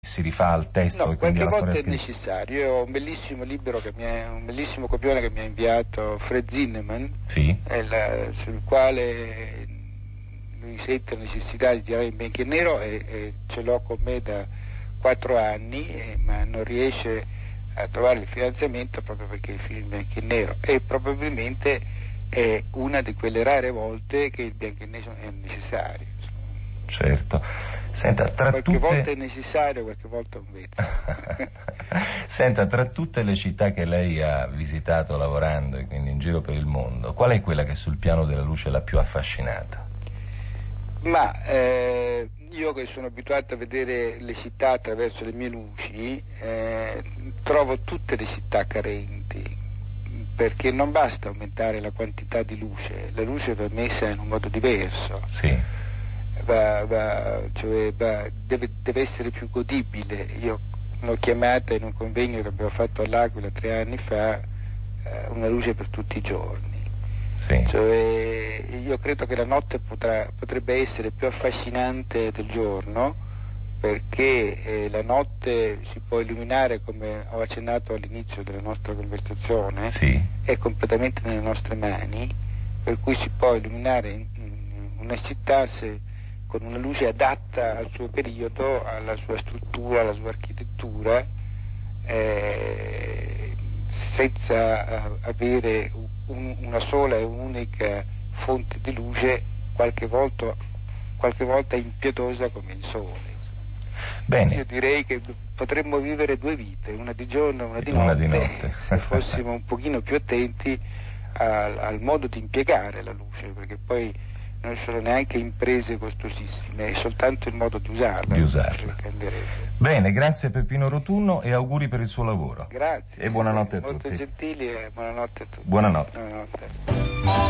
si rifà al testo No, e quindi qualche alla volta storia è scritta? necessario. Io ho un bellissimo libro, un bellissimo copione che mi ha inviato Fred Zinnemann, Sì, sul quale lui sente la necessità di tirare in bianco e nero e ce l'ho con me da 4 anni, ma non riesce a trovare il finanziamento proprio perché il film in bianco e nero, e probabilmente è una di quelle rare volte che il bianco e nero è necessario. certo. Senta, tra Qualche volta tutte... è necessario, qualche volta un vezzo. Senta, tra tutte le città che lei ha visitato lavorando e quindi in giro per il mondo, qual è quella che sul piano della luce l'ha più affascinata? Ma io che sono abituato a vedere le città attraverso le mie luci, trovo tutte le città carenti, perché non basta aumentare la quantità di luce, la luce va messa in un modo diverso. Sì, Deve essere più godibile. Io l'ho chiamata in un convegno che abbiamo fatto all'Aquila 3 anni fa, una luce per tutti i giorni. sì, Cioè, io credo che la notte potrebbe essere più affascinante del giorno, perché la notte si può illuminare, come ho accennato all'inizio della nostra conversazione, sì, è completamente nelle nostre mani, per cui si può illuminare in una città con una luce adatta al suo periodo, alla sua struttura, alla sua architettura, senza avere una sola e unica fonte di luce, qualche volta impietosa come il sole. bene, Io direi che potremmo vivere 2 vite, una di giorno e una di notte. se fossimo un pochino più attenti al modo di impiegare la luce, perché poi non sono neanche imprese costosissime, è soltanto il modo di usarla. Di usarla. Che cambierebbe. Bene, grazie Peppino Rotunno e auguri per il suo lavoro. Grazie. E buonanotte a Molto tutti. gentili e buonanotte a tutti. Buonanotte. Buonanotte.